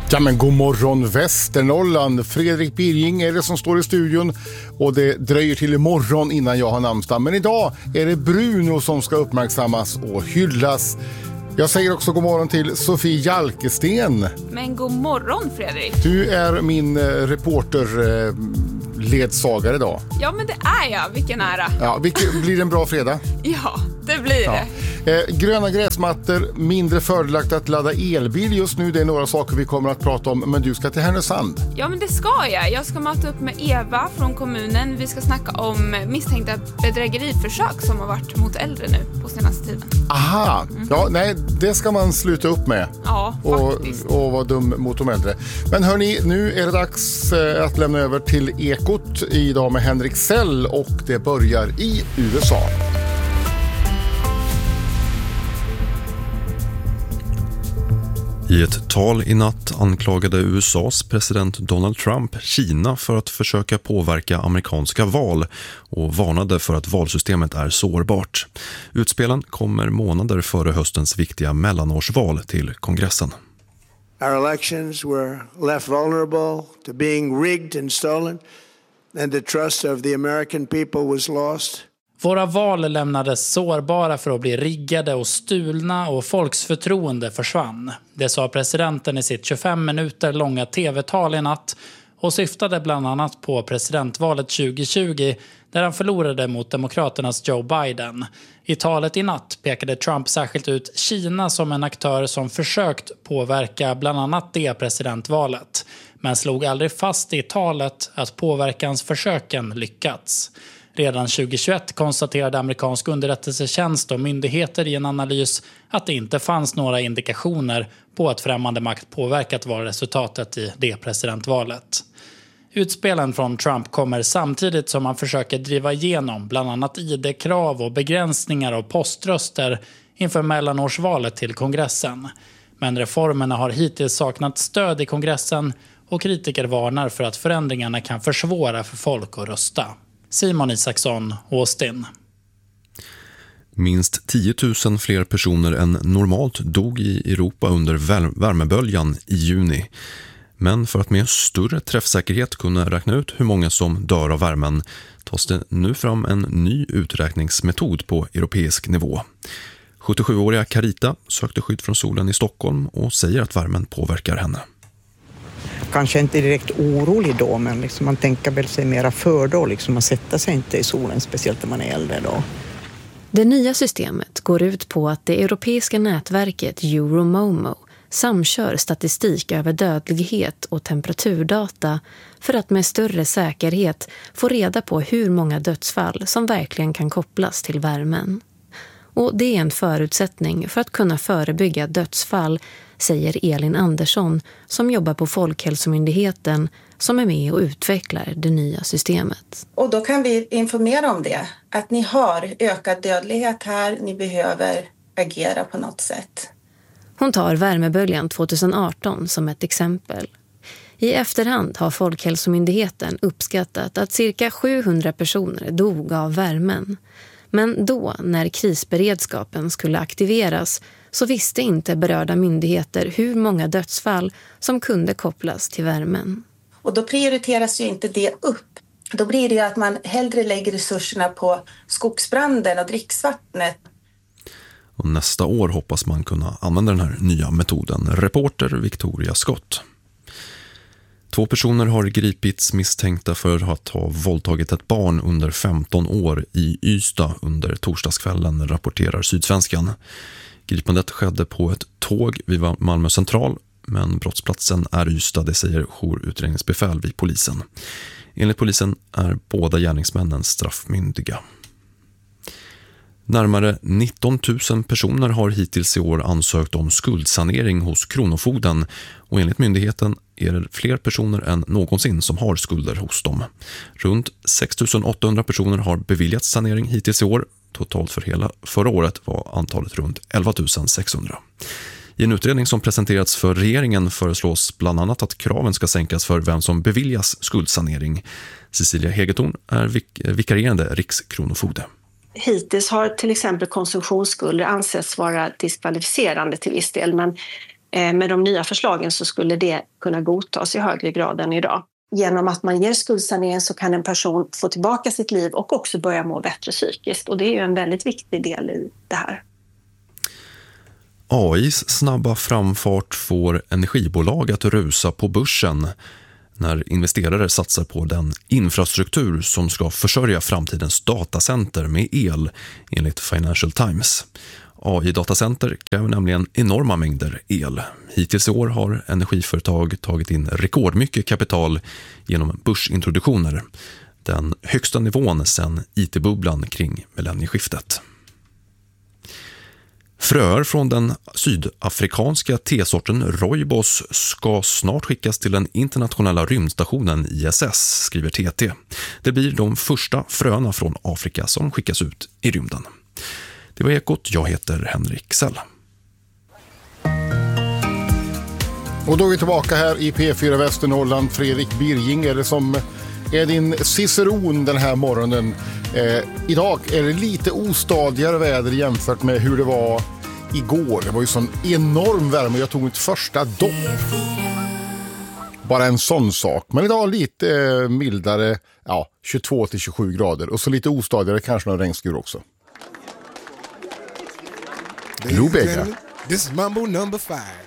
Ja, men god morgon Västernorrland. Fredrik Birging är det som står i studion och det dröjer till imorgon innan jag har namnsdag. Men idag är det Bruno som ska uppmärksammas och hyllas. Jag säger också god morgon till Sofie Jalkesten. Men god morgon Fredrik. Du är min reporterledsagare idag. Ja, men det är jag. Vilken ära. Ja, blir det en bra fredag? Ja, det blir det. Gröna gräsmattor, mindre fördelaktigt att ladda elbil just nu. Det är några saker vi kommer att prata om, men du ska till Härnösand. Ja, men det ska jag. Jag ska mata upp med Eva från kommunen. Vi ska snacka om misstänkta bedrägeriförsök som har varit mot äldre nu på senaste tiden. Aha, ja, nej, det ska man sluta upp med. Ja, faktiskt. Och vara dum mot de äldre. Men hörni, nu är det dags att lämna över till Ekot idag med Henrik Sell och det börjar i USA. I ett tal i natt anklagade USAs president Donald Trump Kina för att försöka påverka amerikanska val och varnade för att valsystemet är sårbart. Utspelen kommer månader före höstens viktiga mellanårsval till kongressen. Our elections were left vulnerable to being rigged and stolen, and the trust of the American people was lost. Våra val lämnades sårbara för att bli riggade och stulna och folks förtroende försvann. Det sa presidenten i sitt 25 minuter långa tv-tal i natt och syftade bland annat på presidentvalet 2020 där han förlorade mot demokraternas Joe Biden. I talet i natt pekade Trump särskilt ut Kina som en aktör som försökt påverka bland annat det presidentvalet, men slog aldrig fast i talet att påverkansförsöken lyckats. Redan 2021 konstaterade amerikansk underrättelsetjänst och myndigheter i en analys att det inte fanns några indikationer på att främmande makt påverkat valresultatet i det presidentvalet. Utspelen från Trump kommer samtidigt som han försöker driva igenom bland annat ID-krav och begränsningar av poströster inför mellanårsvalet till kongressen. Men reformerna har hittills saknat stöd i kongressen och kritiker varnar för att förändringarna kan försvåra för folk att rösta. Simon Isaksson, Austin. Minst 10 000 fler personer än normalt dog i Europa under värmeböljan i juni. Men för att med större träffsäkerhet kunna räkna ut hur många som dör av värmen tas det nu fram en ny uträkningsmetod på europeisk nivå. 77-åriga Carita sökte skydd från solen i Stockholm och säger att värmen påverkar henne. Kanske inte direkt orolig då, men liksom man tänker väl sig mera för då. Liksom man sätter sig inte i solen, speciellt när man är äldre då. Det nya systemet går ut på att det europeiska nätverket Euromomo samkör statistik över dödlighet och temperaturdata för att med större säkerhet få reda på hur många dödsfall som verkligen kan kopplas till värmen. Och det är en förutsättning för att kunna förebygga dödsfall, säger Elin Andersson som jobbar på Folkhälsomyndigheten som är med och utvecklar det nya systemet. Och då kan vi informera om det, att ni har ökad dödlighet här, ni behöver agera på något sätt. Hon tar värmeböljan 2018 som ett exempel. I efterhand har Folkhälsomyndigheten uppskattat att cirka 700 personer dog av värmen. Men då, när krisberedskapen skulle aktiveras, så visste inte berörda myndigheter hur många dödsfall som kunde kopplas till värmen. Och då prioriteras ju inte det upp. Då blir det ju att man hellre lägger resurserna på skogsbranden och dricksvattnet. Och nästa år hoppas man kunna använda den här nya metoden. Reporter Victoria Scott. 2 personer har gripits misstänkta för att ha våldtagit ett barn under 15 år i Ystad under torsdagskvällen, rapporterar Sydsvenskan. Gripandet skedde på ett tåg vid Malmö central, men brottsplatsen är Ystad, det säger jourutredningsbefäl vid polisen. Enligt polisen är båda gärningsmännen straffmyndiga. Närmare 19 000 personer har hittills i år ansökt om skuldsanering hos Kronofogden och enligt myndigheten är det fler personer än någonsin som har skulder hos dem. Runt 6 800 personer har beviljats sanering hittills i år. Totalt för hela förra året var antalet runt 11 600. I en utredning som presenterats för regeringen föreslås bland annat att kraven ska sänkas för vem som beviljas skuldsanering. Cecilia Hegetorn är vikarierande rikskronofogde. Hittills har till exempel konsumtionsskulder ansetts vara diskvalificerande till viss del, men Med de nya förslagen så skulle det kunna godtas i högre grad än idag. Genom att man ger skuldsanering så kan en person få tillbaka sitt liv och också börja må bättre psykiskt. Och det är ju en väldigt viktig del i det här. AIs snabba framfart får energibolag att rusa på börsen när investerare satsar på den infrastruktur som ska försörja framtidens datacenter med el, enligt Financial Times. AI-datacenter kräver nämligen enorma mängder el. Hittills i år har energiföretag tagit in rekordmycket kapital genom börsintroduktioner. Den högsta nivån sedan IT-bubblan kring millennieskiftet. Fröer från den sydafrikanska tesorten Rooibos ska snart skickas till den internationella rymdstationen ISS, skriver TT. Det blir de första fröna från Afrika som skickas ut i rymden. Det var Ekot, jag heter Henrik Sell. Och då är vi tillbaka här i P4 Västernorrland. Fredrik Birging är det som är din ciceron den här morgonen. Idag är det lite ostadigare väder jämfört med hur det var igår. Det var ju sån enorm värme. Jag tog mitt första dopp. Bara en sån sak. Men idag lite mildare, 22-27 grader. Och så lite ostadigare, kanske någon regnskur också. This is Mambo number 5.